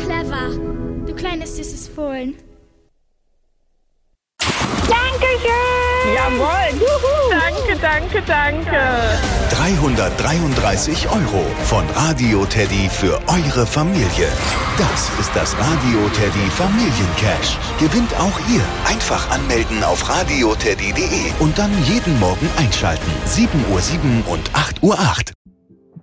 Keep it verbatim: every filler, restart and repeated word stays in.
clever, du kleines süßes Fohlen. Dankeschön! Jawohl! Juhu. Danke, danke, danke! dreihundertdreiunddreißig Euro von Radio Teddy für eure Familie. Das ist das Radio Teddy Familiencash. Gewinnt auch ihr. Einfach anmelden auf radioteddy punkt de und dann jeden Morgen einschalten. sieben Uhr sieben und acht Uhr acht.